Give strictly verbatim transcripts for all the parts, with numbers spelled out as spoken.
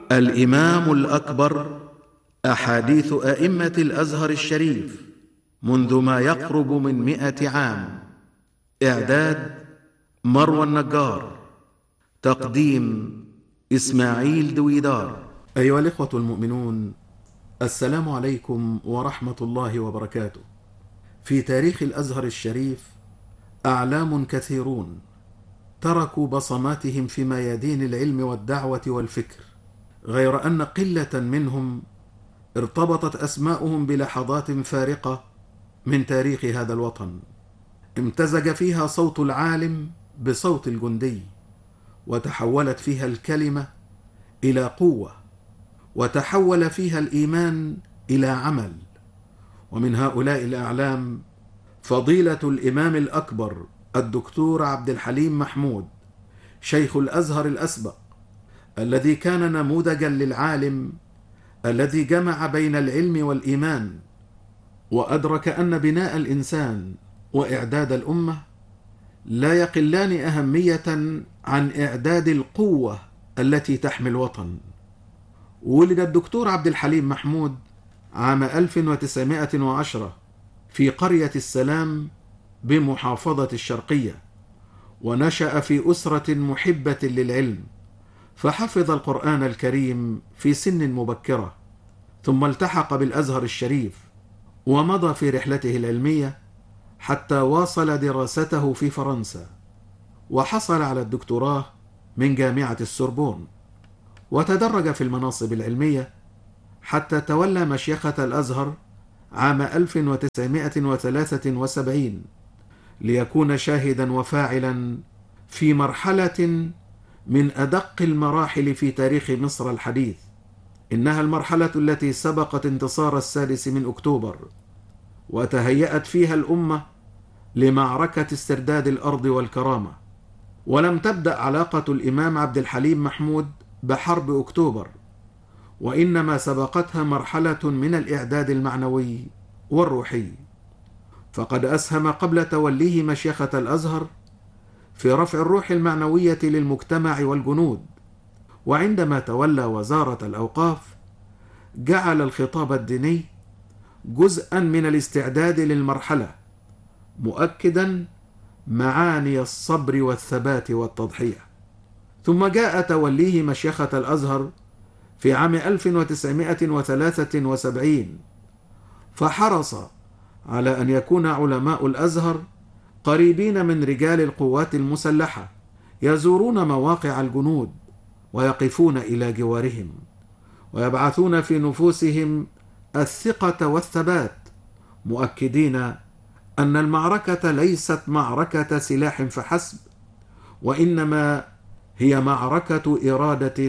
الإمام الأكبر، أحاديث أئمة الأزهر الشريف منذ ما يقرب من مئة عام. إعداد مروى النجار، تقديم إسماعيل دويدار. أيها الإخوة المؤمنون، السلام عليكم ورحمة الله وبركاته. في تاريخ الأزهر الشريف أعلام كثيرون تركوا بصماتهم في ميادين العلم والدعوة والفكر، غير أن قلة منهم ارتبطت أسماؤهم بلحظات فارقة من تاريخ هذا الوطن، امتزج فيها صوت العالم بصوت الجندي، وتحولت فيها الكلمة إلى قوة، وتحول فيها الإيمان إلى عمل. ومن هؤلاء الأعلام فضيلة الإمام الأكبر الدكتور عبد الحليم محمود، شيخ الأزهر الأسبق، الذي كان نموذجا للعالم الذي جمع بين العلم والإيمان، وأدرك أن بناء الإنسان وإعداد الأمة لا يقلان أهمية عن إعداد القوة التي تحمي الوطن. ولد الدكتور عبد الحليم محمود عام ألف وتسعمائة وعشرة في قرية السلام بمحافظة الشرقية، ونشأ في أسرة محبة للعلم، فحفظ القرآن الكريم في سن مبكرة، ثم التحق بالأزهر الشريف ومضى في رحلته العلمية حتى واصل دراسته في فرنسا، وحصل على الدكتوراه من جامعة السوربون، وتدرج في المناصب العلمية حتى تولى مشيخة الأزهر عام ألف وتسعمائة وثلاثة وسبعين، ليكون شاهدا وفاعلا في مرحلة من أدق المراحل في تاريخ مصر الحديث. إنها المرحلة التي سبقت انتصار السادس من أكتوبر، وتهيأت فيها الأمة لمعركة استرداد الأرض والكرامة. ولم تبدأ علاقة الإمام عبد الحليم محمود بحرب أكتوبر، وإنما سبقتها مرحلة من الإعداد المعنوي والروحي، فقد أسهم قبل توليه مشيخة الأزهر في رفع الروح المعنوية للمجتمع والجنود. وعندما تولى وزارة الأوقاف جعل الخطاب الديني جزءا من الاستعداد للمرحلة، مؤكدا معاني الصبر والثبات والتضحية. ثم جاء توليه مشيخة الأزهر في عام ألف وتسعمائة وثلاثة وسبعين، فحرص على أن يكون علماء الأزهر قريبين من رجال القوات المسلحة، يزورون مواقع الجنود ويقفون إلى جوارهم، ويبعثون في نفوسهم الثقة والثبات، مؤكدين أن المعركة ليست معركة سلاح فحسب، وإنما هي معركة إرادة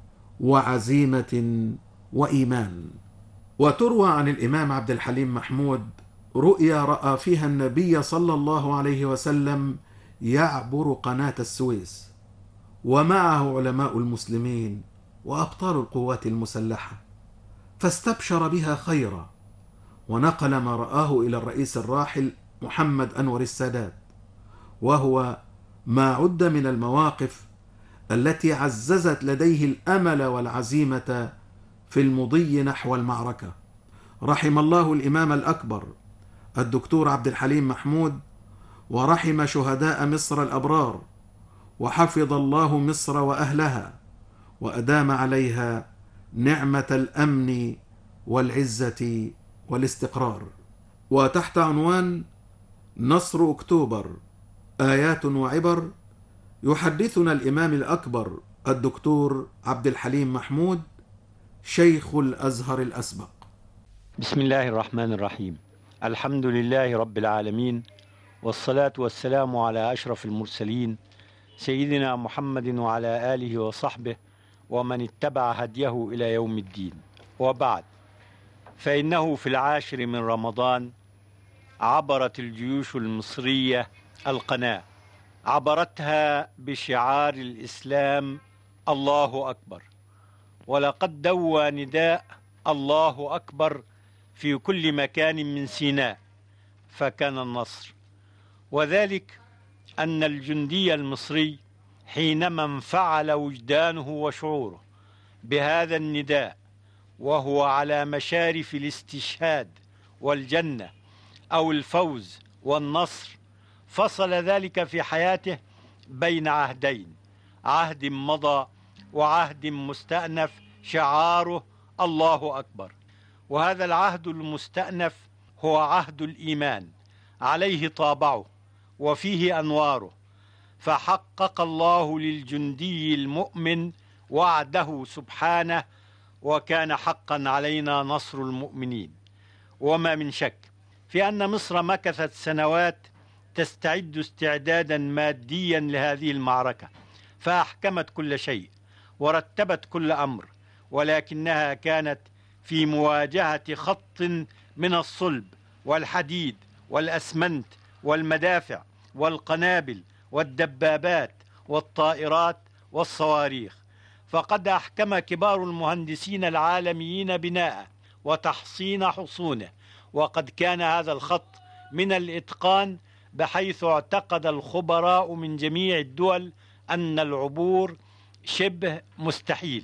وعزيمة وإيمان. وتروى عن الإمام عبد الحليم محمود رؤيا رأى فيها النبي صلى الله عليه وسلم يعبر قناة السويس، ومعه علماء المسلمين وأبطال القوات المسلحة، فاستبشر بها خيرا، ونقل ما رآه إلى الرئيس الراحل محمد أنور السادات، وهو ما عد من المواقف التي عززت لديه الأمل والعزيمة في المضي نحو المعركة. رحم الله الإمام الأكبر الدكتور عبد الحليم محمود، ورحم شهداء مصر الأبرار، وحفظ الله مصر وأهلها، وأدام عليها نعمة الأمن والعزة والاستقرار. وتحت عنوان نصر أكتوبر آيات وعبر، يحدثنا الإمام الأكبر الدكتور عبد الحليم محمود، شيخ الأزهر الأسبق. بسم الله الرحمن الرحيم. الحمد لله رب العالمين، والصلاة والسلام على أشرف المرسلين سيدنا محمد وعلى آله وصحبه ومن اتبع هديه إلى يوم الدين. وبعد، فإنه في العاشر من رمضان عبرت الجيوش المصرية القناة، عبرتها بشعار الإسلام الله أكبر، ولقد دوى نداء الله أكبر في كل مكان من سيناء، فكان النصر. وذلك أن الجندي المصري حينما انفعل وجدانه وشعوره بهذا النداء وهو على مشارف الاستشهاد والجنة أو الفوز والنصر، فصل ذلك في حياته بين عهدين: عهد مضى وعهد مستأنف شعاره الله أكبر. وهذا العهد المستأنف هو عهد الإيمان، عليه طابعه وفيه أنواره، فحقق الله للجندي المؤمن وعده سبحانه: وكان حقا علينا نصر المؤمنين. وما من شك في أن مصر مكثت سنوات تستعد استعدادا ماديا لهذه المعركة، فأحكمت كل شيء ورتبت كل أمر، ولكنها كانت في مواجهة خط من الصلب والحديد والأسمنت والمدافع والقنابل والدبابات والطائرات والصواريخ. فقد أحكم كبار المهندسين العالميين بناءه وتحصين حصونه، وقد كان هذا الخط من الإتقان بحيث اعتقد الخبراء من جميع الدول أن العبور شبه مستحيل.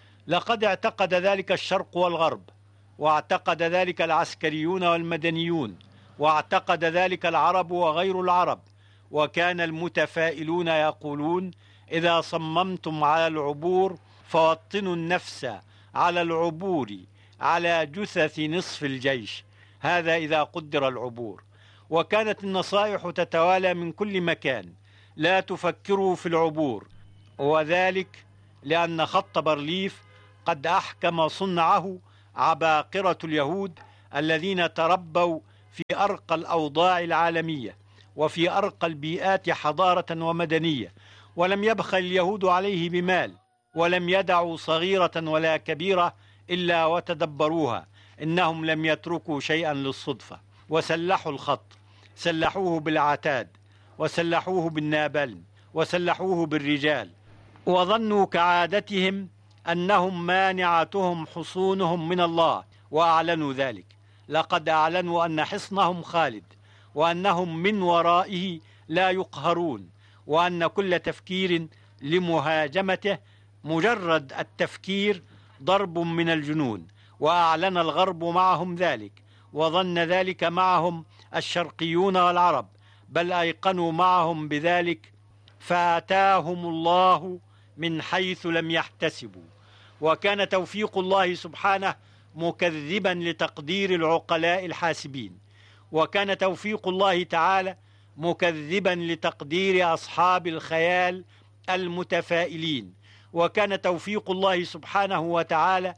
لقد اعتقد ذلك الشرق والغرب، واعتقد ذلك العسكريون والمدنيون، واعتقد ذلك العرب وغير العرب، وكان المتفائلون يقولون: إذا صممتم على العبور فوطنوا النفس على العبور على جثث نصف الجيش، هذا إذا قدر العبور. وكانت النصائح تتوالى من كل مكان: لا تفكروا في العبور، وذلك لأن خط بارليف قد أحكم صنعه عباقرة اليهود الذين تربوا في أرقى الأوضاع العالمية وفي أرقى البيئات حضارة ومدنية، ولم يبخل اليهود عليه بمال، ولم يدعوا صغيرة ولا كبيرة إلا وتدبروها، إنهم لم يتركوا شيئا للصدفة. وسلحوا الخط، سلحوه بالعتاد، وسلحوه بالنابلم، وسلحوه بالرجال، وظنوا كعادتهم أنهم مانعتهم حصونهم من الله، وأعلنوا ذلك. لقد أعلنوا أن حصنهم خالد، وأنهم من ورائه لا يقهرون، وأن كل تفكير لمهاجمته مجرد التفكير ضرب من الجنون. وأعلن الغرب معهم ذلك، وظن ذلك معهم الشرقيون والعرب، بل أيقنوا معهم بذلك، فآتاهم الله من حيث لم يحتسبوا. وكان توفيق الله سبحانه مكذبا لتقدير العقلاء الحاسبين، وكان توفيق الله تعالى مكذبا لتقدير أصحاب الخيال المتفائلين، وكان توفيق الله سبحانه وتعالى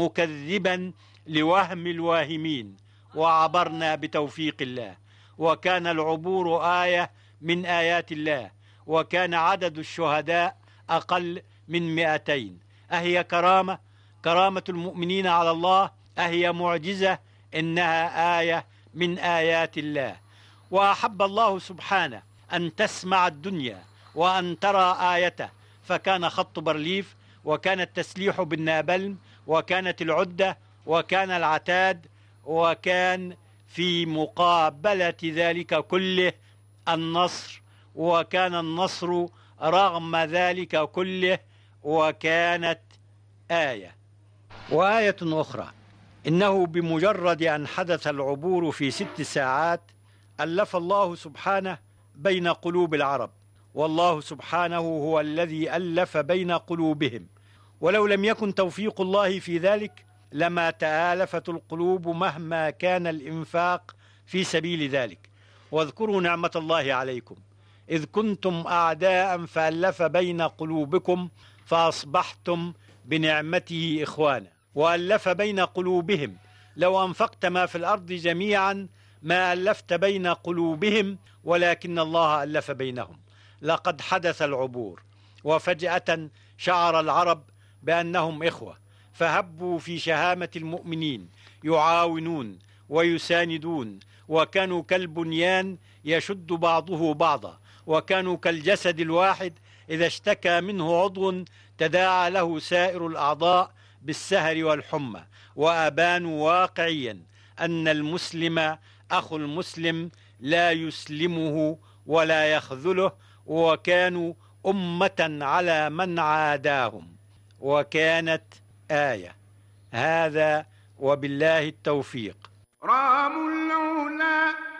مكذبا لوهم الواهمين. وعبرنا بتوفيق الله، وكان العبور آية من آيات الله، وكان عدد الشهداء أقل من مئتين. أهي كرامة كرامة المؤمنين على الله؟ أهي معجزة؟ إنها آية من آيات الله. وأحب الله سبحانه أن تسمع الدنيا وأن ترى آيته، فكان خط بارليف، وكان التسليح بالنابلم، وكانت العدة، وكان العتاد، وكان في مقابلة ذلك كله النصر، وكان النصر رغم ذلك كله، وكانت آية. وآية أخرى: إنه بمجرد أن حدث العبور في ست ساعات ألف الله سبحانه بين قلوب العرب، والله سبحانه هو الذي ألف بين قلوبهم، ولو لم يكن توفيق الله في ذلك لما تآلفت القلوب مهما كان الإنفاق في سبيل ذلك. واذكروا نعمة الله عليكم إذ كنتم أعداء فألف بين قلوبكم فأصبحتم بنعمته إخوانا. وألف بين قلوبهم، لو أنفقت ما في الأرض جميعا ما ألفت بين قلوبهم، ولكن الله ألف بينهم. لقد حدث العبور، وفجأة شعر العرب بأنهم إخوة، فهبوا في شهامة المؤمنين، يعاونون ويساندون، وكانوا كالبنيان يشد بعضه بعضا، وكانوا كالجسد الواحد إذا اشتكى منه عضو تداعى له سائر الأعضاء بالسهر والحمى. وأبانوا واقعيا أن المسلم أخو المسلم لا يسلمه ولا يخذله، وكانوا أمة على من عاداهم. وكانت آية. هذا وبالله التوفيق. رام العلا